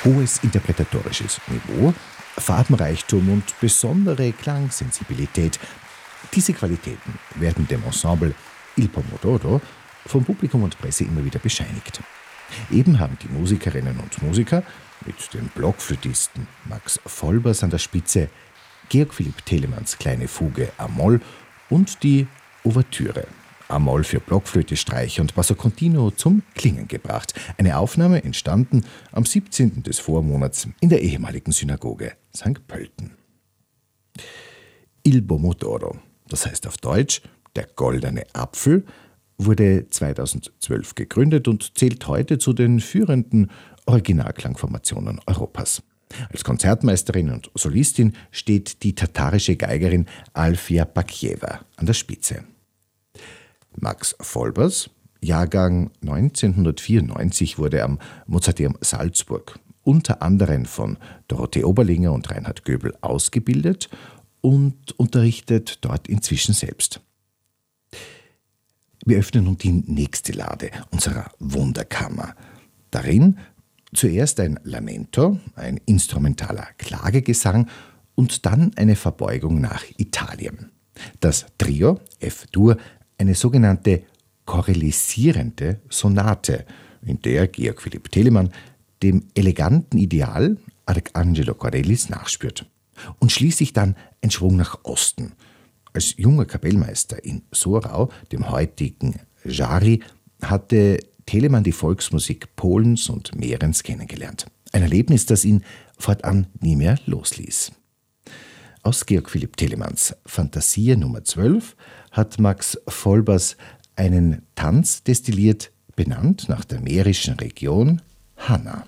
Hohes interpretatorisches Niveau, Farbenreichtum und besondere Klangsensibilität. Diese Qualitäten werden dem Ensemble Il Pomodoro vom Publikum und Presse immer wieder bescheinigt. Eben haben die Musikerinnen und Musiker mit dem Blockflötisten Max Volbers an der Spitze Georg Philipp Telemanns kleine Fuge A-Moll und die Ouvertüre A-Moll für Blockflöte, Streich und Basso Continuo zum Klingen gebracht. Eine Aufnahme entstanden am 17. des Vormonats in der ehemaligen Synagoge St. Pölten. Il Pomodoro, das heißt auf Deutsch der goldene Apfel, wurde 2012 gegründet und zählt heute zu den führenden Originalklangformationen Europas. Als Konzertmeisterin und Solistin steht die tatarische Geigerin Alfia Bakieva an der Spitze. Max Volbers, Jahrgang 1994, wurde am Mozarteum Salzburg unter anderem von Dorothee Oberlinger und Reinhard Göbel ausgebildet und unterrichtet dort inzwischen selbst. Wir öffnen nun die nächste Lade unserer Wunderkammer. Darin zuerst ein Lamento, ein instrumentaler Klagegesang und dann eine Verbeugung nach Italien. Das Trio F-Dur, eine sogenannte chorelisierende Sonate, in der Georg Philipp Telemann dem eleganten Ideal Arcangelo Corellis nachspürt. Und schließlich dann ein Schwung nach Osten. Als junger Kapellmeister in Sorau, dem heutigen Żary, hatte Telemann die Volksmusik Polens und Mährens kennengelernt. Ein Erlebnis, das ihn fortan nie mehr losließ. Aus Georg Philipp Telemanns Fantasie Nummer 12 hat Max Volbers einen Tanz destilliert, benannt nach der mährischen Region Hanna.